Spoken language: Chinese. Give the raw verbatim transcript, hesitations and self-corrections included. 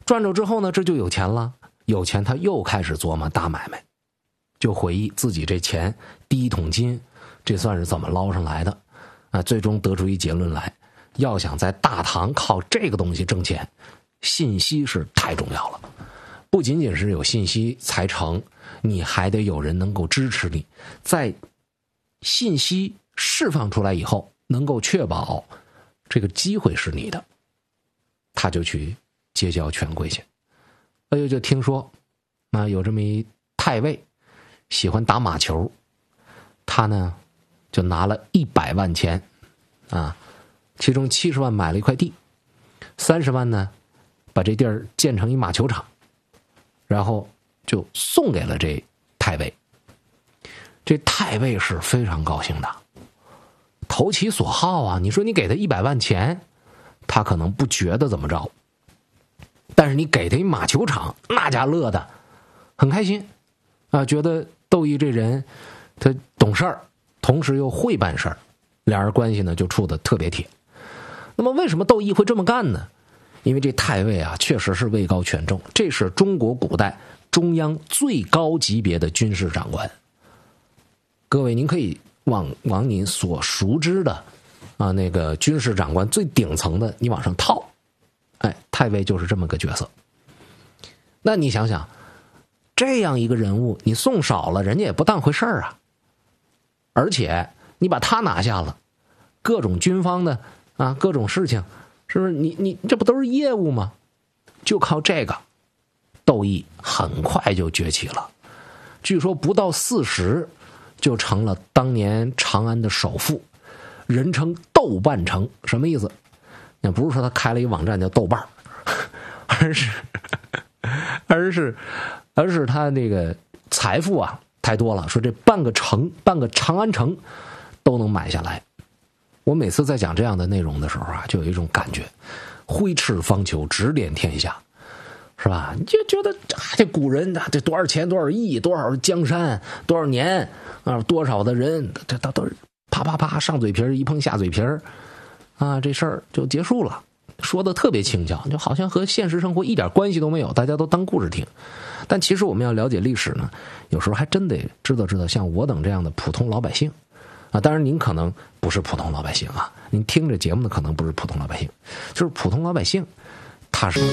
赚着之后呢，这就有钱了，有钱他又开始琢磨大买卖，就回忆自己这钱第一桶金，这算是怎么捞上来的啊？最终得出一结论来，要想在大唐靠这个东西挣钱，信息是太重要了。不仅仅是有信息才成，你还得有人能够支持你，在信息释放出来以后，能够确保这个机会是你的。他就去结交权贵去。哎呦，就听说啊，有这么一太尉喜欢打马球，他呢就拿了一百万钱啊，其中七十万买了一块地，三十万呢把这地儿建成一马球场，然后就送给了这太尉。这太尉是非常高兴的，投其所好啊！你说你给他一百万钱，他可能不觉得怎么着，但是你给他一马球场，那家乐的很开心啊，觉得窦毅这人他懂事儿，同时又会办事儿，俩人关系呢就处得特别铁。那么为什么窦毅会这么干呢？因为这太尉啊确实是位高权重，这是中国古代中央最高级别的军事长官。各位您可以往往您所熟知的啊那个军事长官最顶层的你往上套，哎，太尉就是这么个角色。那你想想，这样一个人物你送少了人家也不当回事儿啊，而且你把他拿下了，各种军方的啊各种事情，是不是你你这不都是业务吗？就靠这个，窦毅很快就崛起了，据说不到四十就成了当年长安的首富，人称豆瓣城。什么意思？也不是说他开了一网站叫豆瓣，而是而是而是他那个财富啊太多了，说这半个城半个长安城都能买下来。我每次在讲这样的内容的时候啊，就有一种感觉，挥斥方遒，指点天下，是吧？你就觉得啊，这古人啊，这多少钱多少亿多少江山多少年啊，多少的人，这都都是啪啪啪上嘴皮一碰下嘴皮啊，这事儿就结束了，说的特别轻巧，就好像和现实生活一点关系都没有，大家都当故事听。但其实我们要了解历史呢，有时候还真得知道知道像我等这样的普通老百姓啊。当然您可能不是普通老百姓啊，您听着节目的可能不是普通老百姓，就是普通老百姓他是